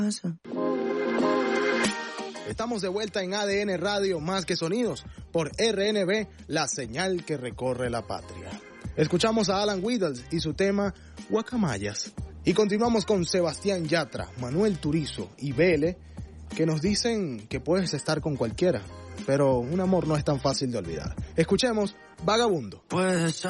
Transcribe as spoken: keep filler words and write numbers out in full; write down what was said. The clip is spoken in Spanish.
Estamos de vuelta en A D N Radio, más que sonidos, por R N B, la señal que recorre la patria. Escuchamos a Alan Whittles y su tema Guacamayas. Y continuamos con Sebastián Yatra, Manuel Turizo y Vele, que nos dicen que puedes estar con cualquiera, pero un amor no es tan fácil de olvidar. Escuchemos Vagabundo. Puedes